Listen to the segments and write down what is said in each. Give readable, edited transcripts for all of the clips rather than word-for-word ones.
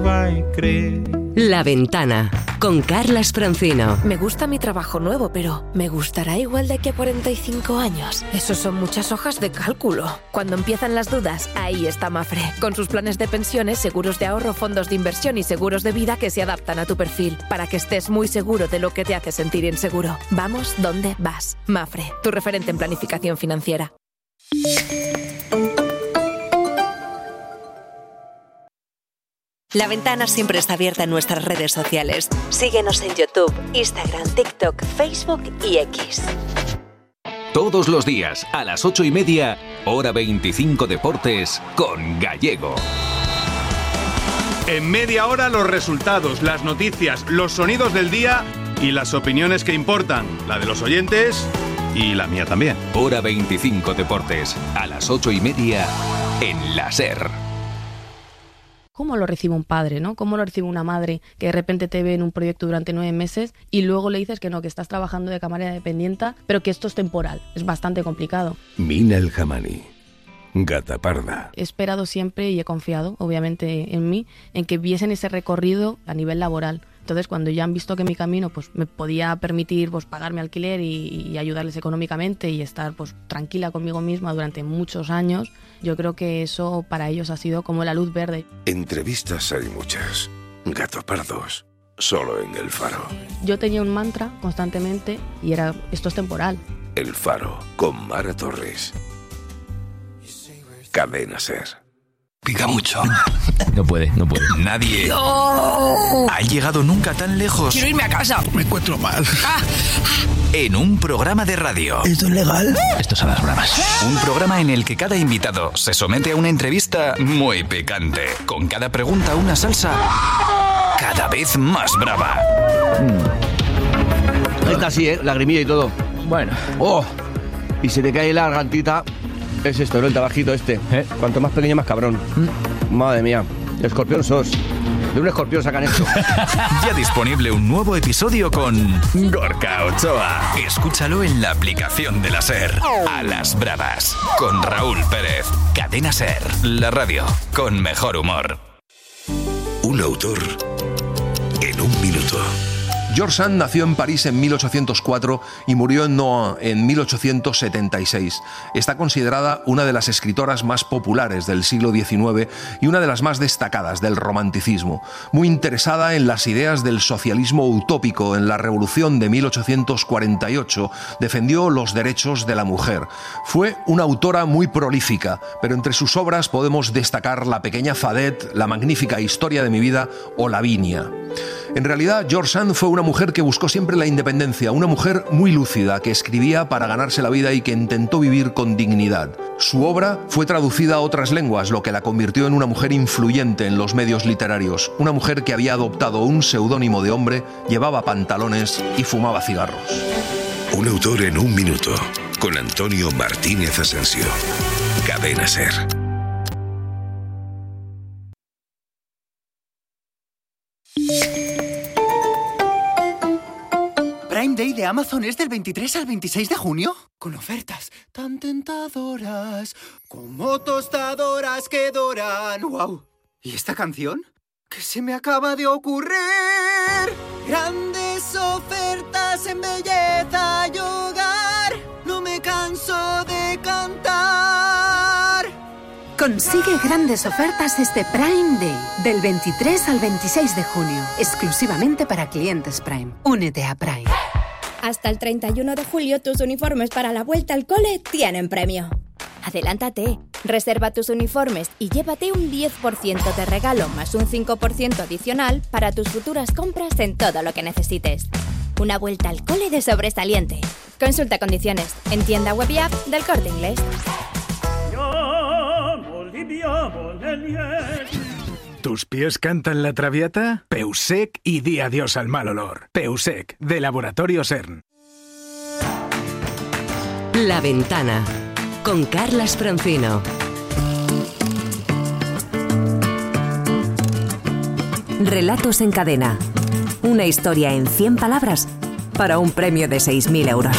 va a creer. La Ventana, con Carlas Francino. Me gusta mi trabajo nuevo, pero ¿me gustará igual de aquí a 45 años? Esos son muchas hojas de cálculo. Cuando empiezan las dudas, ahí está Mapfre, con sus planes de pensiones, seguros de ahorro, fondos de inversión y seguros de vida que se adaptan a tu perfil, para que estés muy seguro de lo que te hace sentir inseguro. Vamos donde vas. Mapfre, tu referente en planificación financiera. La Ventana siempre está abierta en nuestras redes sociales. Síguenos en YouTube, Instagram, TikTok, Facebook y X. Todos los días, a las 8:30, Hora 25 Deportes, con Gallego. En media hora los resultados, las noticias, los sonidos del día y las opiniones que importan. La de los oyentes y la mía también. Hora 25 Deportes, a las 8:30, en la SER. ¿Cómo lo recibe un padre, no? ¿Cómo lo recibe una madre que de repente te ve en un proyecto durante 9 meses y luego le dices que no, que estás trabajando de camarera dependiente, pero que esto es temporal? Es bastante complicado. Mina El Hamani, Gata Parda. He esperado siempre y he confiado, obviamente, en mí, en que viesen ese recorrido a nivel laboral. Entonces, cuando ya han visto que mi camino pues me podía permitir pues pagar mi alquiler y ayudarles económicamente y estar pues tranquila conmigo misma durante muchos años, yo creo que eso para ellos ha sido como la luz verde. Entrevistas hay muchas. Gato Pardos, solo en El Faro. Yo tenía un mantra constantemente y era, esto es temporal. El Faro, con Mara Torres. Cadena SER. Pica mucho. No puede. Nadie ha llegado nunca tan lejos. Quiero irme a casa. Me encuentro mal. En un programa de radio. ¿Esto es legal? Esto es a las bravas. Un programa en el que cada invitado se somete a una entrevista muy picante. Con cada pregunta una salsa cada vez más brava. Esta sí, lagrimilla y todo. Bueno. ¡Oh! Y se te cae la gargantita. Es esto, ¿no? El tabajito este. Cuanto más pequeño, más cabrón. Madre mía. Escorpión sos. De un escorpión sacan esto. Ya disponible un nuevo episodio con Gorka Ochoa. Escúchalo en la aplicación de la SER. A las bravas. Con Raúl Pérez. Cadena SER. La radio con mejor humor. Un autor en un minuto. George Sand nació en París en 1804 y murió en Nohant en 1876. Está considerada una de las escritoras más populares del siglo XIX y una de las más destacadas del romanticismo. Muy interesada en las ideas del socialismo utópico, en la Revolución de 1848 defendió los derechos de la mujer. Fue una autora muy prolífica, pero entre sus obras podemos destacar La pequeña Fadette, La magnífica historia de mi vida o Lavinia. En realidad, George Sand fue una mujer que buscó siempre la independencia, una mujer muy lúcida, que escribía para ganarse la vida y que intentó vivir con dignidad. Su obra fue traducida a otras lenguas, lo que la convirtió en una mujer influyente en los medios literarios, una mujer que había adoptado un seudónimo de hombre, llevaba pantalones y fumaba cigarros. Un autor en un minuto, con Antonio Martínez Asensio. Cadena SER. Prime Day de Amazon es del 23 al 26 de junio. Con ofertas tan tentadoras como tostadoras que doran. ¡Wow! ¿Y esta canción? ¿Qué se me acaba de ocurrir? Grandes ofertas en belleza y hogar. No me canso de cantar. Consigue grandes ofertas este Prime Day, del 23 al 26 de junio, exclusivamente para clientes Prime. Únete a Prime. Hasta el 31 de julio tus uniformes para la vuelta al cole tienen premio. Adelántate, reserva tus uniformes y llévate un 10% de regalo más un 5% adicional para tus futuras compras en todo lo que necesites. Una vuelta al cole de sobresaliente. Consulta condiciones en tienda web y app del Corte Inglés. ¿Tus pies cantan la traviata? Peusec y di adiós al mal olor. Peusec, de Laboratorio CERN. La Ventana, con Carlas Francino. Relatos en cadena. Una historia en 100 palabras para un premio de 6.000 euros.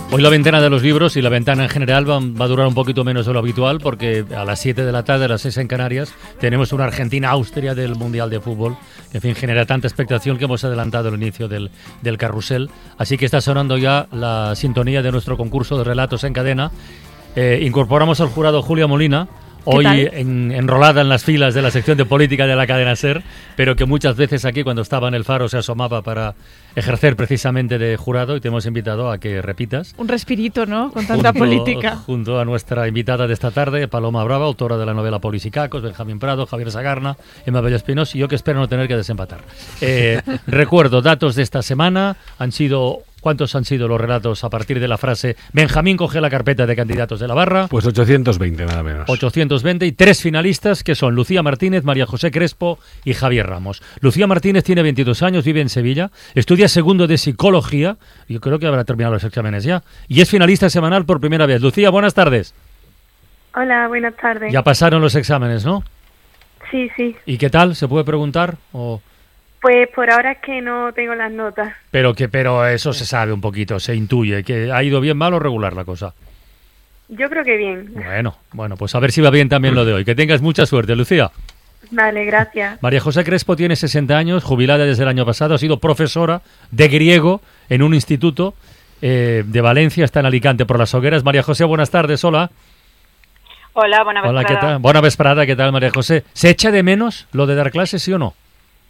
Hoy la ventana de los libros y la ventana en general va a durar un poquito menos de lo habitual, porque a las 7 de la tarde, a las 6 en Canarias, tenemos una Argentina-Austria del Mundial de Fútbol, que en fin genera tanta expectación que hemos adelantado el inicio del carrusel. Así que está sonando ya la sintonía de nuestro concurso de relatos en cadena. Incorporamos al jurado Julia Molina, hoy enrolada en las filas de la sección de política de la cadena SER, pero que muchas veces aquí cuando estaba en el Faro se asomaba para ejercer precisamente de jurado, y te hemos invitado a que repitas. Un respirito, ¿no? Con tanta política. Junto a nuestra invitada de esta tarde, Paloma Brava, autora de la novela Polisicacos, Benjamín Prado, Javier Sagarna, Emma Bello Espinosa, y yo que espero no tener que desempatar. Recuerdo, datos de esta semana ¿Cuántos han sido los relatos a partir de la frase Benjamín coge la carpeta de candidatos de la barra? Pues 820, nada menos. 820, y 3 finalistas que son Lucía Martínez, María José Crespo y Javier Ramos. Lucía Martínez tiene 22 años, vive en Sevilla, estudia segundo de psicología, yo creo que habrá terminado los exámenes ya, y es finalista semanal por primera vez. Lucía, buenas tardes. Hola, buenas tardes. Ya pasaron los exámenes, ¿no? Sí. ¿Y qué tal? ¿Se puede preguntar? Pues por ahora es que no tengo las notas. Pero eso se sabe un poquito, se intuye, que ha ido bien, mal o regular la cosa. Yo creo que bien. Bueno, pues a ver si va bien también lo de hoy. Que tengas mucha suerte, Lucía. Vale, gracias. María José Crespo tiene 60 años, jubilada desde el año pasado, ha sido profesora de griego en un instituto de Valencia, está en Alicante por las Hogueras. María José, buenas tardes, hola. Hola, buena vesprada. Hola, ¿qué tal? Buena vesprada, ¿qué tal, María José? ¿Se echa de menos lo de dar clases, sí o no?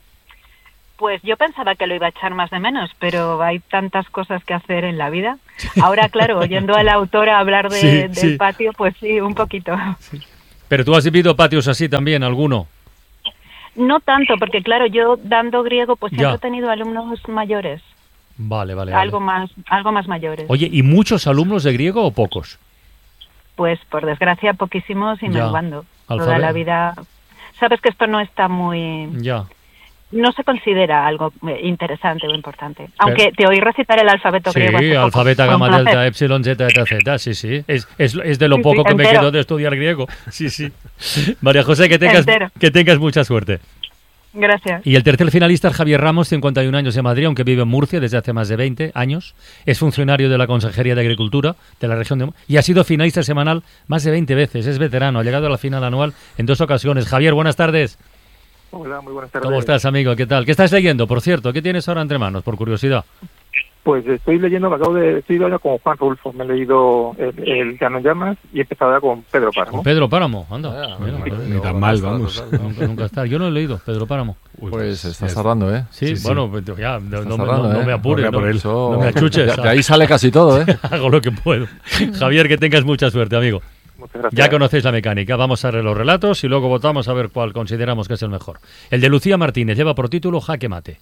Pues yo pensaba que lo iba a echar más de menos, pero hay tantas cosas que hacer en la vida. Ahora, claro, oyendo a la autora hablar del patio, pues sí, un poquito. Sí. ¿Pero tú has vivido patios así también, alguno? No tanto, porque claro, yo dando griego, pues siempre he tenido alumnos mayores. Vale. Algo más mayores. Oye, ¿y muchos alumnos de griego o pocos? Pues por desgracia poquísimos y menguando. Toda la vida. Sabes que esto no está muy... No se considera algo interesante o importante. Aunque te oí recitar el alfabeto griego. Sí, alfabeta, gamma, delta, epsilon, zeta, eta, zeta, sí. Es de lo poco que me quedó de estudiar griego. Sí. María José, que tengas mucha suerte. Gracias. Y el tercer finalista es Javier Ramos, 51 años de Madrid, aunque vive en Murcia desde hace más de 20 años. Es funcionario de la Consejería de Agricultura de la región de Murcia y ha sido finalista semanal más de 20 veces. Es veterano, ha llegado a la final anual en 2 ocasiones. Javier, buenas tardes. Hola, muy buenas tardes. ¿Cómo estás, amigo? ¿Qué tal? ¿Qué estás leyendo, por cierto? ¿Qué tienes ahora entre manos, por curiosidad? Pues estoy leyendo, estoy ahora con Juan Rulfo. Me he leído el Llano en Llamas y he empezado ya con Pedro Páramo. ¿Con Pedro Páramo? Anda. Ni tan mal, vamos. Nunca está. Yo no he leído Pedro Páramo. Pues estás tardando, ¿eh? Sí, bueno, ya, no me apures, no me achuches. De ahí sale casi todo, ¿eh? Hago lo que puedo. Javier, que tengas mucha suerte, amigo. Ya conocéis la mecánica, vamos a ver los relatos y luego votamos a ver cuál consideramos que es el mejor. El de Lucía Martínez lleva por título Jaque Mate.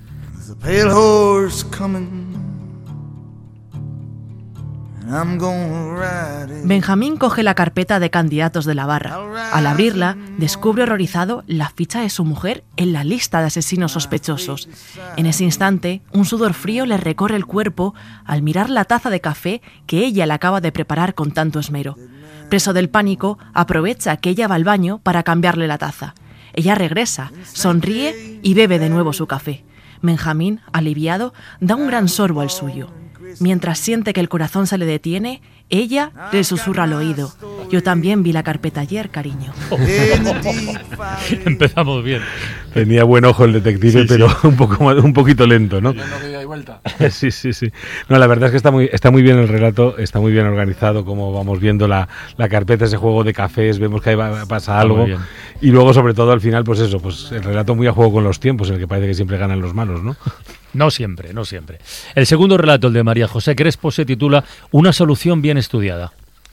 Benjamín coge la carpeta de candidatos de la barra. Al abrirla, descubre horrorizado la ficha de su mujer en la lista de asesinos sospechosos. En ese instante, un sudor frío le recorre el cuerpo al mirar la taza de café que ella le acaba de preparar con tanto esmero. Preso del pánico, aprovecha que ella va al baño para cambiarle la taza. Ella regresa, sonríe y bebe de nuevo su café. Benjamín, aliviado, da un gran sorbo al suyo. Mientras siente que el corazón se le detiene, ella le susurra al oído: yo también vi la carpeta ayer, cariño. Empezamos bien. Tenía buen ojo el detective, pero un poquito lento, ¿no? Sí. No, la verdad es que está muy bien el relato, está muy bien organizado, como vamos viendo la carpeta, ese juego de cafés, vemos que ahí pasa algo. Y luego, sobre todo, al final, pues el relato muy a juego con los tiempos, en el que parece que siempre ganan los malos, ¿no? No siempre. El segundo relato, el de María José Crespo, se titula Una solución bien estudiada.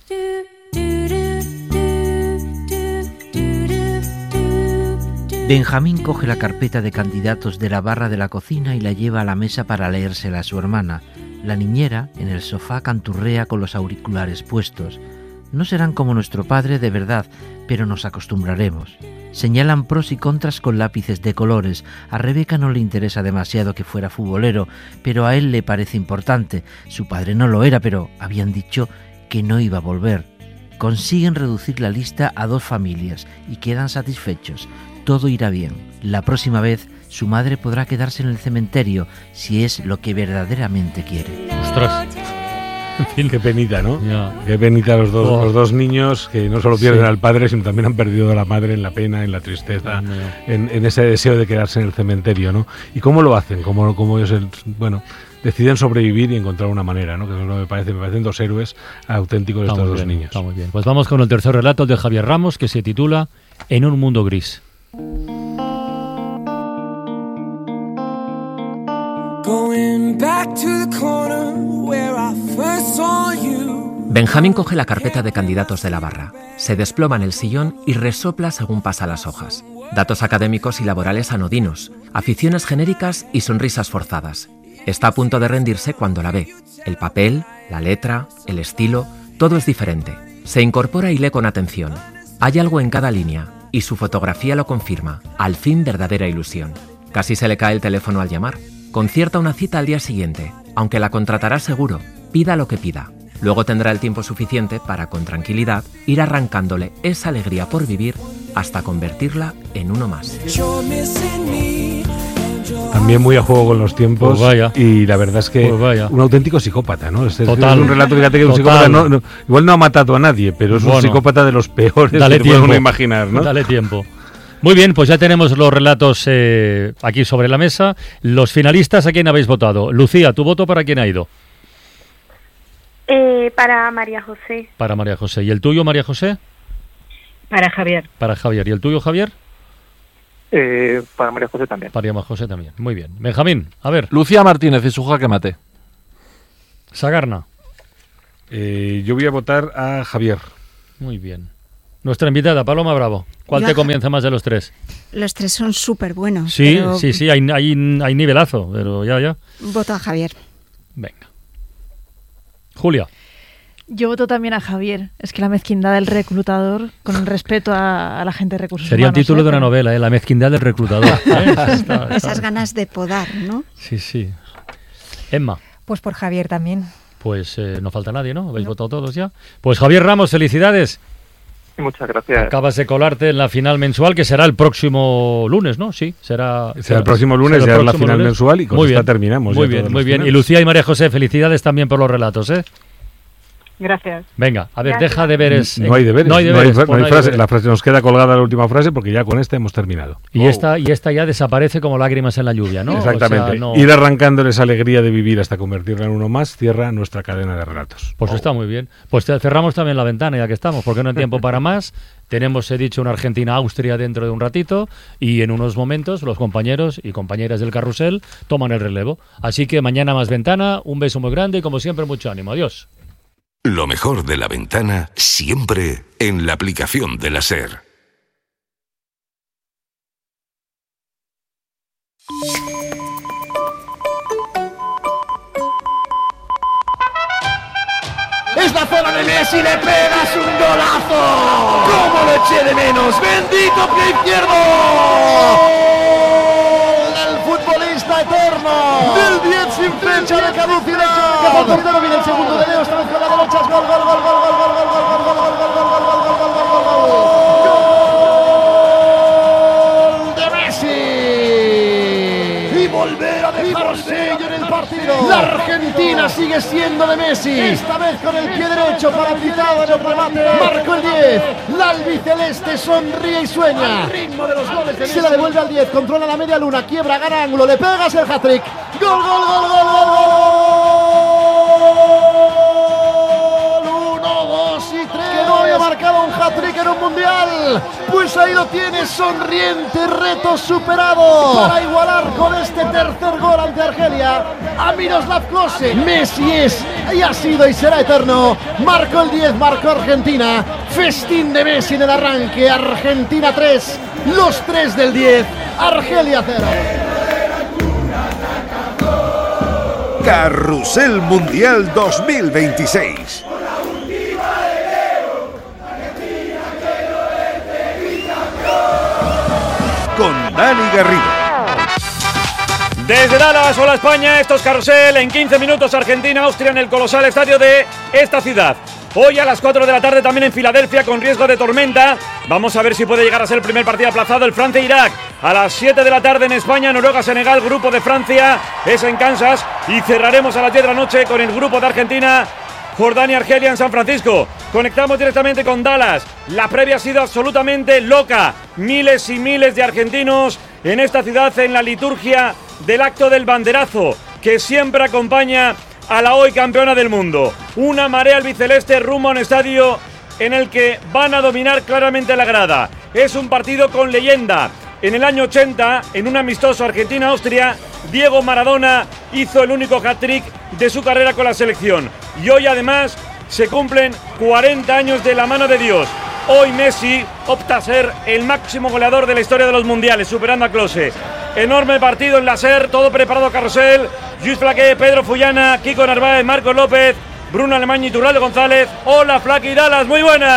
Benjamín coge la carpeta de candidatos de la barra de la cocina y la lleva a la mesa para leérsela a su hermana. La niñera, en el sofá, canturrea con los auriculares puestos. No serán como nuestro padre de verdad, pero nos acostumbraremos. Señalan pros y contras con lápices de colores. A Rebeca no le interesa demasiado que fuera futbolero, pero a él le parece importante. Su padre no lo era, pero habían dicho que no iba a volver. Consiguen reducir la lista a 2 familias y quedan satisfechos. Todo irá bien. La próxima vez su madre podrá quedarse en el cementerio si es lo que verdaderamente quiere. ¡Ostras! En fin, qué penita, ¿no? Qué penita los dos niños que no solo pierden al padre, sino también han perdido a la madre en la pena, en la tristeza, en ese deseo de quedarse en el cementerio, ¿no? ¿Y cómo lo hacen? ¿Cómo ellos, deciden sobrevivir y encontrar una manera, ¿no? Que me parecen dos héroes auténticos estos dos niños. Está muy bien. Pues vamos con el tercer relato de Javier Ramos, que se titula En un mundo gris. Benjamín coge la carpeta de candidatos de la barra, se desploma en el sillón y resopla según pasa las hojas. Datos académicos y laborales anodinos, aficiones genéricas y sonrisas forzadas. Está a punto de rendirse cuando la ve. El papel, la letra, el estilo, todo es diferente. Se incorpora y lee con atención. Hay algo en cada línea y su fotografía lo confirma. Al fin, verdadera ilusión. Casi se le cae el teléfono al llamar. Concierta una cita al día siguiente, aunque la contratará seguro, pida lo que pida. Luego tendrá el tiempo suficiente para, con tranquilidad, ir arrancándole esa alegría por vivir hasta convertirla en uno más. También muy a juego con los tiempos, y la verdad es que un auténtico psicópata, ¿no? Es un relato, fíjate que un psicópata igual no ha matado a nadie, pero es un psicópata de los peores que puede uno imaginar, ¿no? Dale tiempo. Muy bien, pues ya tenemos los relatos aquí sobre la mesa. Los finalistas, ¿a quién habéis votado? Lucía, ¿tu voto para quién ha ido? Para María José. Para María José. ¿Y el tuyo, María José? Para Javier. Para Javier. ¿Y el tuyo, Javier? Para María José también. Para María José también. Muy bien. Benjamín, a ver. Lucía Martínez y su jaque mate. Sagarna. Yo voy a votar a Javier. Muy bien. Nuestra invitada, Paloma Bravo. ¿Cuál te convence más de los tres? Los tres son súper buenos. Sí, pero... sí, hay nivelazo, pero ya. Voto a Javier. Venga. Julia. Yo voto también a Javier. Es que la mezquindad del reclutador, con el respeto a la gente de recursos Sería humanos. El título de una novela, La mezquindad del reclutador. Esas ganas de podar, ¿no? Sí. Emma. Pues por Javier también. Pues no falta nadie, ¿no? ¿Habéis votado todos ya? Pues Javier Ramos, felicidades. Muchas gracias. Acabas de colarte en la final mensual, que será el próximo lunes, ¿no? Sí, será el próximo lunes, ya es la final mensual y con esta terminamos. Muy bien. Y Lucía y María José, felicidades también por los relatos, ¿eh? Gracias. Venga, a ver, deja deberes. No hay deberes. No hay frase. La frase nos queda colgada la última frase porque ya con esta hemos terminado. Y esta ya desaparece como lágrimas en la lluvia, ¿no? Exactamente. O sea, ir arrancándole esa alegría de vivir hasta convertirla en uno más, cierra nuestra cadena de relatos. Pues está muy bien. Pues cerramos también la ventana ya que estamos, porque no hay tiempo para más. Tenemos, he dicho, una Argentina-Austria dentro de un ratito y en unos momentos los compañeros y compañeras del carrusel toman el relevo. Así que mañana más ventana, un beso muy grande y como siempre mucho ánimo. Adiós. Lo mejor de La Ventana siempre en la aplicación de la SER. Es la zona de Messi, le pegas un golazo. ¿Cómo lo eché de menos? ¡Bendito pie izquierdo! El futbolista eterno del 10 sin fecha de caducidad. Que por portero viene el segundo de Leo, esta vez con la derecha. Gol. Gol de Messi. Y volver a dejar sello en el partido. La Argentina sigue siendo de Messi. Esta vez con el pie derecho paralizado en el remate. Marcó el 10. La albiceleste sonríe y sueña. Al ritmo de los goles de Messi. Se la devuelve al 10. Controla la media luna. Quiebra, gana ángulo. Le pegas el hat-trick. Gol. 1, 2 y 3. Que no había marcado un hat-trick en un mundial. Pues ahí lo tienes, sonriente, reto superado. Para igualar con este tercer gol ante Argelia a Miroslav Klose. Messi es y ha sido y será eterno. Marcó el 10, marcó Argentina. Festín de Messi en el arranque. Argentina 3, los 3 del 10. Argelia 0. Carrusel Mundial 2026. Con Dani Garrido. Desde Dallas, hola España, esto es Carrusel. En 15 minutos Argentina, Austria en el colosal estadio de esta ciudad. Hoy a las 4 de la tarde también en Filadelfia con riesgo de tormenta. Vamos a ver si puede llegar a ser el primer partido aplazado, el Francia-Irak. A las 7 de la tarde en España, Noruega-Senegal, grupo de Francia, es en Kansas. Y cerraremos a las 10 de la noche con el grupo de Argentina, Jordania-Argelia en San Francisco. Conectamos directamente con Dallas. La previa ha sido absolutamente loca. Miles y miles de argentinos en esta ciudad en la liturgia del acto del banderazo, que siempre acompaña a la hoy campeona del mundo. Una marea albiceleste rumbo a un estadio en el que van a dominar claramente la grada. Es un partido con leyenda. En el año 80, en un amistoso Argentina-Austria, Diego Maradona hizo el único hat-trick de su carrera con la selección. Y hoy además se cumplen 40 años de la mano de Dios. Hoy Messi opta a ser el máximo goleador de la historia de los mundiales, superando a Klose. Enorme partido en la SER, todo preparado carrusel. Lluís Flaqué, Pedro Fullana, Kiko Narváez, Marcos López, Bruno Alemán y Turraldo González. Hola Flaky Dallas, muy buenas.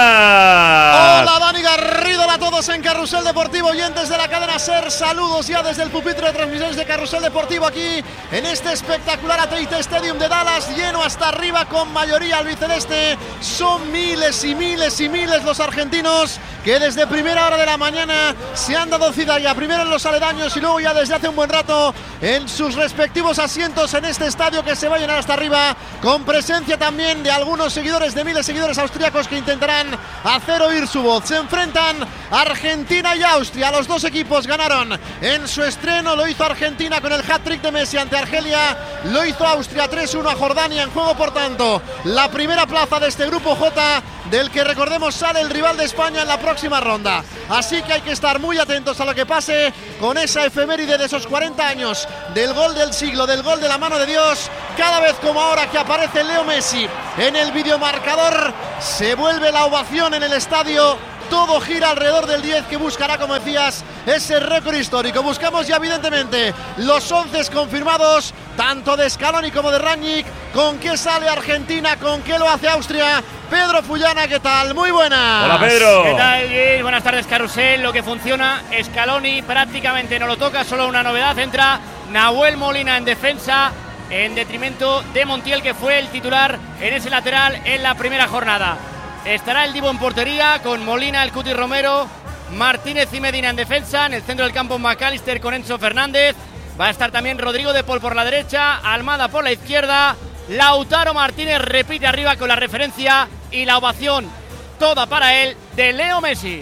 Hola Dani Garrido, hola a todos en Carrusel Deportivo, oyentes de la cadena SER. Saludos ya desde el pupitre de transmisiones de Carrusel Deportivo aquí en este espectacular AT&T Stadium de Dallas, lleno hasta arriba con mayoría albiceleste. Son miles y miles y miles los argentinos que desde primera hora de la mañana se han dado cita ya primero en los aledaños y luego ya desde hace un buen rato en sus respectivos asientos en este estadio que se va a llenar hasta arriba, con presencia también de algunos seguidores, de miles de seguidores austríacos que intentarán hacer oír su voz. Se enfrentan Argentina y Austria. Los dos equipos ganaron en su estreno. Lo hizo Argentina con el hat-trick de Messi ante Argelia. Lo hizo Austria 3-1 a Jordania. En juego, por tanto, la primera plaza de este grupo J, del que recordemos sale el rival de España en la próxima ronda. Así que hay que estar muy atentos a lo que pase con esa efeméride de esos 40 años del gol del siglo, del gol de la mano de Dios. Cada vez como ahora que aparece Leo Messi en el videomarcador, se vuelve la ovación en el estadio. Todo gira alrededor del 10, que buscará, como decías, ese récord histórico. Buscamos ya evidentemente los 11 confirmados, tanto de Scaloni como de Rangnick. ¿Con qué sale Argentina? ¿Con qué lo hace Austria? Pedro Fullana, ¿qué tal? Muy buenas. Hola Pedro. ¿Qué tal, Luis? Buenas tardes, Carrusel. Lo que funciona, Scaloni prácticamente no lo toca, solo una novedad. Entra Nahuel Molina en defensa, en detrimento de Montiel, que fue el titular en ese lateral en la primera jornada. Estará el Divo en portería con Molina, el Cuti Romero, Martínez y Medina en defensa. En el centro del campo McAllister con Enzo Fernández. Va a estar también Rodrigo de Paul por la derecha, Almada por la izquierda. Lautaro Martínez repite arriba con la referencia y la ovación toda para él de Leo Messi.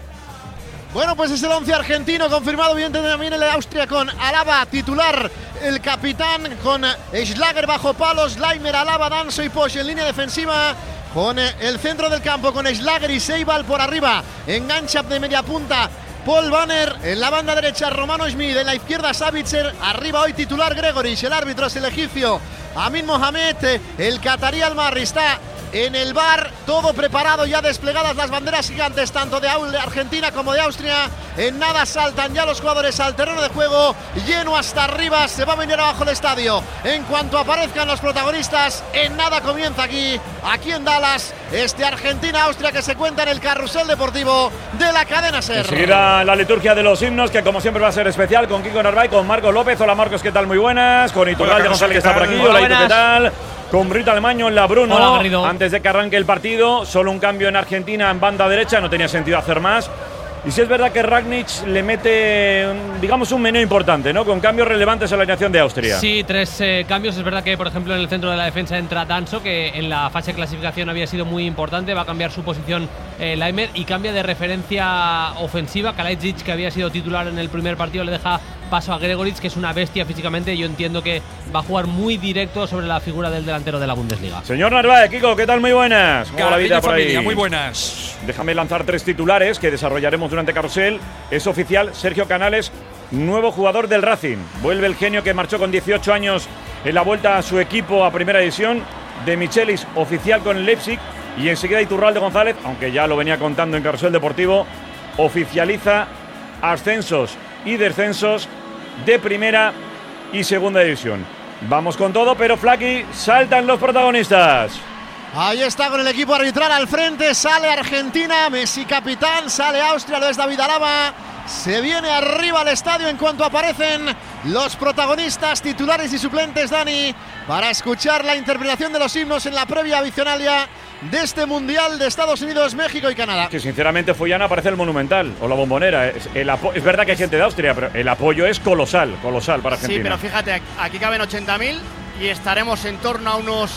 Bueno, pues es el 11 argentino confirmado, evidentemente también el de Austria, con Alaba titular, el capitán, con Schlager bajo palos, Laimer, Alaba, Danso y Posch en línea defensiva. Con el centro del campo, con Schlager y Seibal por arriba, engancha de media punta Paul Banner, en la banda derecha Romano Schmid, en la izquierda Savitzer, arriba hoy titular Gregorich, el árbitro es el egipcio Amin Mohamed, el catarí Al-Marri está en el bar, todo preparado, ya desplegadas las banderas gigantes tanto de Argentina como de Austria. En nada saltan ya los jugadores al terreno de juego, lleno hasta arriba, se va a venir abajo el estadio. En cuanto aparezcan los protagonistas, en nada comienza aquí en Dallas, este Argentina-Austria que se cuenta en el Carrusel Deportivo de la cadena SER. Enseguida la liturgia de los himnos, que como siempre va a ser especial, con Kiko Narváez, con Marcos López. Hola Marcos, ¿qué tal? Muy buenas. Con Iturralde González, que está por aquí. Hola, Ito, ¿qué tal? Con Brito Alemaño en la Bruno. Hola, Garrido. Antes de que arranque el partido, solo un cambio en Argentina en banda derecha, no tenía sentido hacer más. Y sí es verdad que Rangnick le mete, digamos, un menú importante, ¿no? Con cambios relevantes en la alineación de Austria. Sí, 3 cambios. Es verdad que, por ejemplo, en el centro de la defensa entra Danso, que en la fase de clasificación había sido muy importante. Va a cambiar su posición Laimer y cambia de referencia ofensiva. Kalajdzic, que había sido titular en el primer partido, le deja paso a Gregorich, que es una bestia físicamente. Yo entiendo que va a jugar muy directo sobre la figura del delantero de la Bundesliga. Señor Narváez, Kiko, ¿qué tal? Muy buenas. ¿Cómo va la vida por ahí? Muy buenas. Déjame lanzar 3 titulares que desarrollaremos durante Carrusel. Es oficial, Sergio Canales, nuevo jugador del Racing. Vuelve el genio que marchó con 18 años en la vuelta a su equipo a primera división. De Michelis, oficial con el Leipzig. Y enseguida Iturralde González, aunque ya lo venía contando en Carrusel Deportivo, oficializa ascensos y descensos de primera y segunda división. Vamos con todo, pero Flaky, saltan los protagonistas. Ahí está con el equipo arbitral al frente, sale Argentina, Messi capitán, sale Austria, lo es David Alaba. Se viene arriba al estadio en cuanto aparecen los protagonistas, titulares y suplentes, Dani, para escuchar la interpretación de los himnos en la previa adicionalia de este Mundial de Estados Unidos, México y Canadá. Que sinceramente Fullana parece el Monumental o la Bombonera. Es verdad que hay gente de Austria, pero el apoyo es colosal para Argentina. Sí, pero fíjate, aquí caben 80.000 y estaremos en torno a unos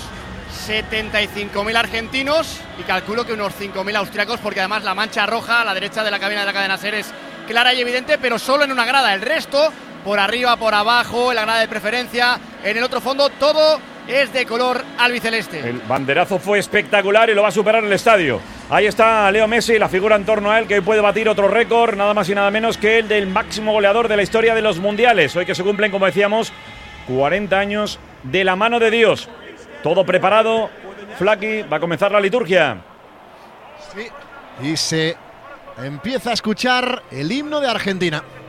75.000 argentinos y calculo que unos 5.000 austriacos, porque además la mancha roja a la derecha de la cabina de la cadena SER es clara y evidente, pero solo en una grada. El resto, por arriba, por abajo, en la grada de preferencia, en el otro fondo, todo es de color albiceleste. El banderazo fue espectacular y lo va a superar el estadio. Ahí está Leo Messi, la figura en torno a él, que hoy puede batir otro récord, nada más y nada menos que el del máximo goleador de la historia de los mundiales. Hoy que se cumplen, como decíamos, 40 años de la mano de Dios. Todo preparado, Flaky, va a comenzar la liturgia. Sí, y se empieza a escuchar el himno de Argentina.